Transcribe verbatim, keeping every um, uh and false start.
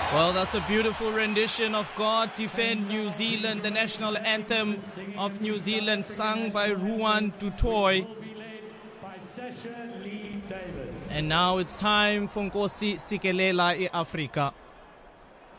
Well, that's a beautiful rendition of God Defend New Zealand, the national anthem of New Zealand, sung by Ruan Tutoy. And now it's time for Nkosi Sikelela i Africa.